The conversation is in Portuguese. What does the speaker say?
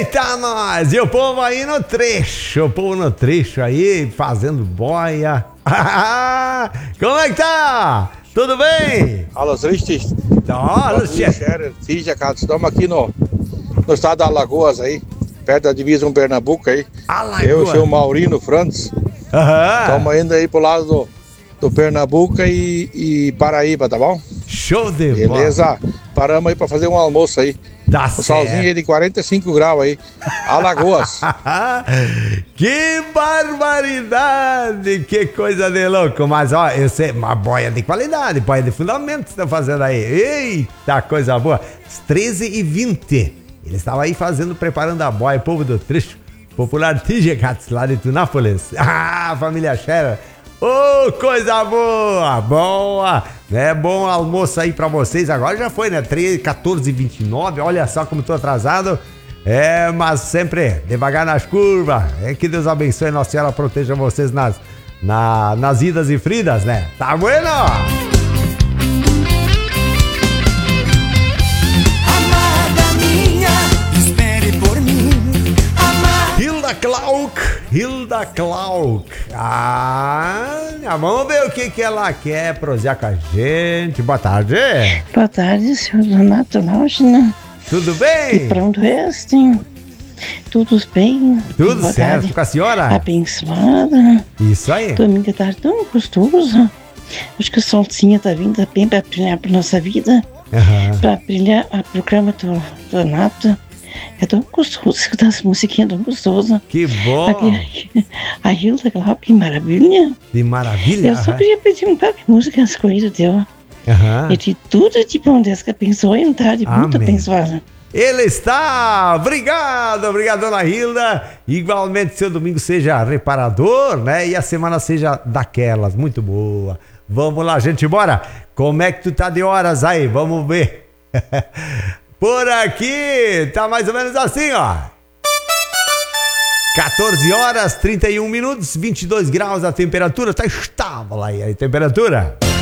Eita, nós! E o povo aí no trecho, aí, fazendo boia. Como é que tá? Tudo bem? Alô, Tristes. Olha, estamos aqui no estado de Alagoas aí, perto da divisa com Pernambuco aí. Alagoas. Eu sou o Maurino Frantes. Estamos indo aí pro lado do Pernambuco e Paraíba, tá bom? Show de bola. Beleza? Paramos aí pra fazer um almoço aí. Tá o certo. solzinho aí de 45 graus aí. Alagoas. Que barbaridade! Que coisa de louco! Mas ó, eu sei, uma boia de qualidade, boia de fundamento que você tá fazendo aí. Eita, coisa boa! 13h20. Ele estava aí preparando a boia, povo do trecho, popular TJ Cats, lá de Tunápolis. Família Scherer. Coisa boa, boa, né? Bom almoço aí pra vocês. Agora já foi, né? 14h29, olha só como tô atrasado. Mas sempre devagar nas curvas. Que Deus abençoe, Nossa Senhora proteja vocês nas idas e fridas, né? Tá bueno? Hilda Clark. Vamos ver o que ela quer prosear com a gente. Boa tarde. Boa tarde, senhor Donato Laugina. Tudo bem? E pronto, tudo bem? Tudo boa certo tarde. Com a senhora? Abençoada. Isso aí. Domingo à tarde tão gostoso. Acho que o solzinho tá vindo bem pra brilhar pra nossa vida. Pra brilhar o programa do Donato. É tão gostoso escutar essa musiquinha tão gostosa. Que bom! A Hilda Glauber, que maravilha! Que maravilha! Eu só queria pedir um pouco de música nas coisas dela. E de tudo de bom Deus que abençoe e um tarde muito abençoada. Ele está! Obrigado, dona Hilda. Igualmente, seu domingo seja reparador, né? E a semana seja daquelas, muito boa. Vamos lá, gente, bora! Como é que tu tá de horas aí? Vamos ver. Por aqui, tá mais ou menos assim, ó. 14h31, 22 graus a temperatura, tá estável aí a temperatura.